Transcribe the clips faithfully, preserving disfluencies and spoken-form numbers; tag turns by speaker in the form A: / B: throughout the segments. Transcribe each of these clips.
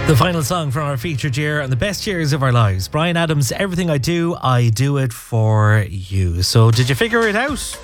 A: The final song from our featured year and the best years of our lives. Bryan Adams, Everything I Do, I Do It For You. So did you figure it out?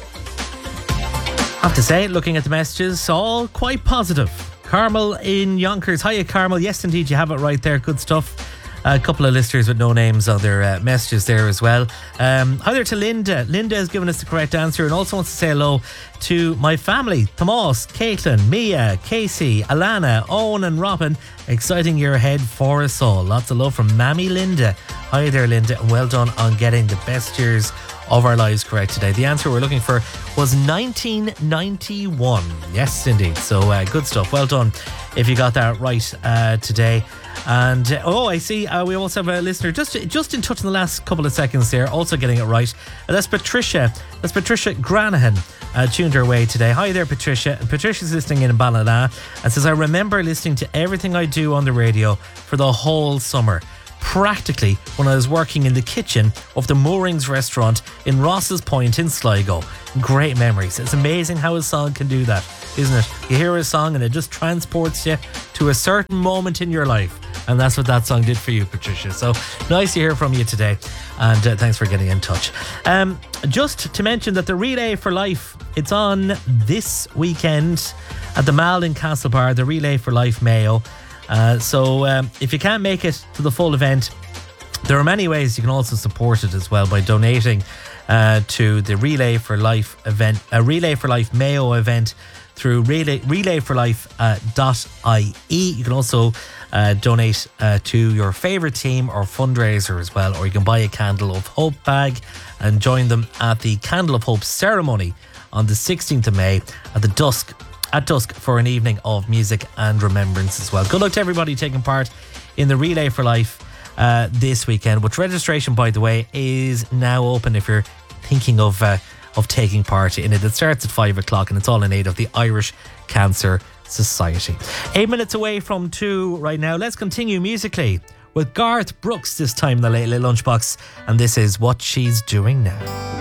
A: I have to say, looking at the messages, all quite positive. Carmel in Yonkers. Hiya, Carmel. Yes, indeed, you have it right there. Good stuff. A couple of listeners with no names on their uh, messages there as well. Um, hi there to Linda. Linda has given us the correct answer and also wants to say hello to my family. Tomas, Caitlin, Mia, Casey, Alana, Owen and Robin. Exciting year ahead for us all. Lots of love from Mammy Linda. Hi there, Linda, and well done on getting the best years of our lives correct today. The answer we're looking for was nineteen ninety-one. Yes, indeed. So uh, good stuff. Well done if you got that right uh, today. And uh, oh, I see uh, we also have a listener just just in touch in the last couple of seconds there, also getting it right. Uh, that's Patricia. That's Patricia Granahan. Uh, tuned her way today. Hi there, Patricia. And Patricia's listening in Ballina and says, I remember listening to Everything I Do on the radio for the whole summer. Practically when I was working in the kitchen of the Moorings restaurant in Ross's Point in Sligo. Great memories. It's amazing how a song can do that, isn't it? You hear a song and it just transports you to a certain moment in your life. And that's what that song did for you, Patricia. So nice to hear from you today. And uh, thanks for getting in touch. Um, just to mention that the Relay for Life, it's on this weekend at the Mall in Castlebar, the Relay for Life Mayo. Uh, so um, if you can't make it to the full event, there are many ways you can also support it as well by donating uh, to the Relay for Life event, a uh, Relay for Life Mayo event through relay, relay for life dot I E. You can also uh, donate uh, to your favourite team or fundraiser as well, or you can buy a Candle of Hope bag and join them at the Candle of Hope ceremony on the sixteenth of May at the dusk at dusk for an evening of music and remembrance as well. Good luck to everybody taking part in the Relay for Life uh, this weekend, which registration, by the way, is now open if you're thinking of uh, of taking part in it. It starts at five o'clock and it's all in aid of the Irish Cancer Society. Eight minutes away from two right now. Let's continue musically with Garth Brooks this time in the Late Late Lunchbox, and this is What She's Doing Now.